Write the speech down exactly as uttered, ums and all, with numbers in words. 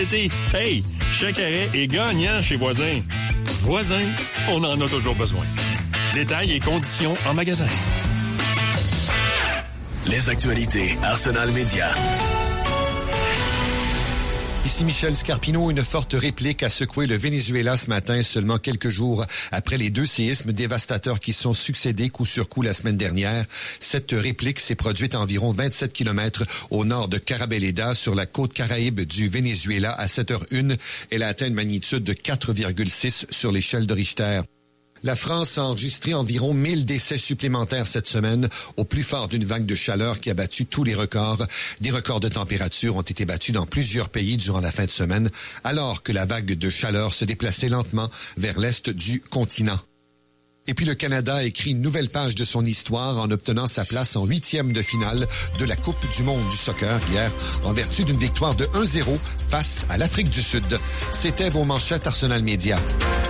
Hey, chaque arrêt est gagnant chez Voisin. Voisin, on en a toujours besoin. Détails et conditions en magasin. Les actualités Arsenal Média. Ici Michel Scarpino. Une forte réplique a secoué le Venezuela ce matin, seulement quelques jours après les deux séismes dévastateurs qui se sont succédés coup sur coup la semaine dernière. Cette réplique s'est produite à environ vingt-sept kilomètres au nord de Carabeleda, sur la côte caraïbe du Venezuela, à sept heures une. Elle a atteint une magnitude de quatre virgule six sur l'échelle de Richter. La France a enregistré environ mille décès supplémentaires cette semaine, au plus fort d'une vague de chaleur qui a battu tous les records. Des records de température ont été battus dans plusieurs pays durant la fin de semaine, alors que la vague de chaleur se déplaçait lentement vers l'est du continent. Et puis le Canada a écrit une nouvelle page de son histoire en obtenant sa place en huitième de finale de la Coupe du monde du soccer hier, en vertu d'une victoire de un zéro face à l'Afrique du Sud. C'était vos manchettes Arsenal Média.